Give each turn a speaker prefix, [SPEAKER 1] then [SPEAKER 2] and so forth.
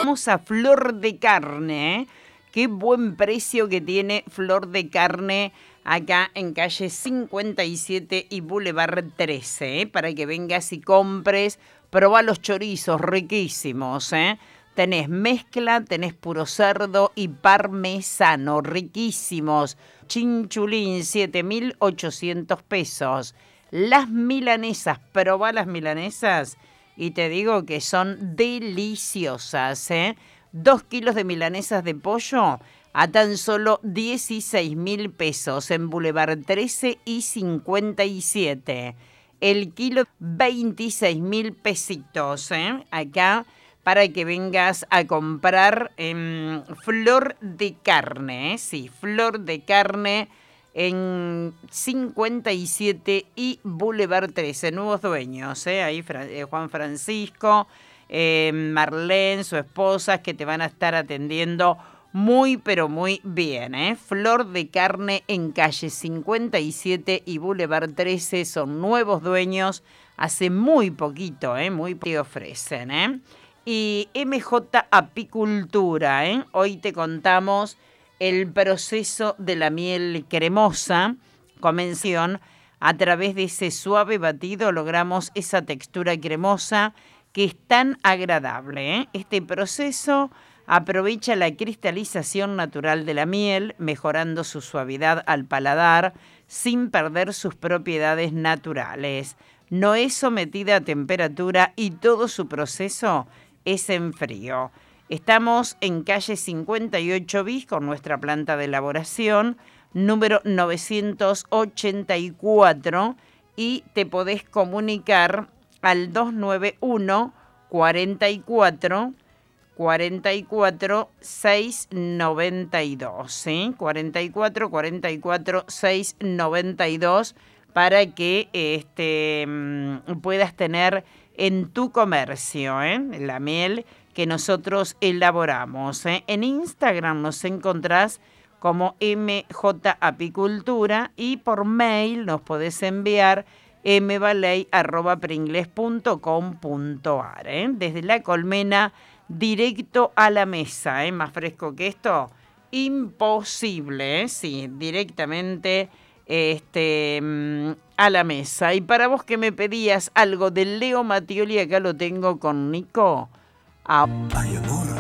[SPEAKER 1] vamos a Flor de Carne, ¿eh? Qué buen precio que tiene Flor de Carne acá en calle 57 y Boulevard 13, ¿eh? Para que vengas y compres. Probá los chorizos riquísimos, ¿eh? Tenés mezcla, tenés puro cerdo y parmesano, riquísimos. Chinchulín, 7.800 pesos. Las milanesas, probá las milanesas y te digo que son deliciosas, ¿eh? 2 kilos de milanesas de pollo a tan solo 16.000 pesos en Boulevard 13 y 57. El kilo, 26.000 pesitos, ¿eh? Acá para que vengas a comprar Flor de Carne, ¿eh? Sí, Flor de Carne en 57 y Boulevard 13. Nuevos dueños, ¿eh? Ahí Juan Francisco, Marlene, su esposa, que te van a estar atendiendo muy, pero muy bien, ¿eh? Flor de Carne en calle 57 y Boulevard 13 son nuevos dueños. Hace muy poquito, muy te ofrecen, ¿eh? Y MJ Apicultura, ¿eh? Hoy te contamos el proceso de la miel cremosa, convención. A través de ese suave batido logramos esa textura cremosa que es tan agradable, ¿eh? Este proceso aprovecha la cristalización natural de la miel, mejorando su suavidad al paladar sin perder sus propiedades naturales. No es sometida a temperatura y todo su proceso es en frío. Estamos en calle 58 bis con nuestra planta de elaboración, número 984, y te podés comunicar al 291 44 692, ¿sí? 44 692 para que puedas tener en tu comercio, la miel que nosotros elaboramos, ¿eh? En Instagram nos encontrás como MJ Apicultura y por mail nos podés enviar mbaley@pringles.com.ar, ¿eh? Desde la colmena directo a la mesa, ¿eh? Más fresco que esto, imposible, ¿eh? Sí, directamente a la mesa. Y para vos que me pedías algo de Leo Mattioli, acá lo tengo con Nico.
[SPEAKER 2] Ay, amor.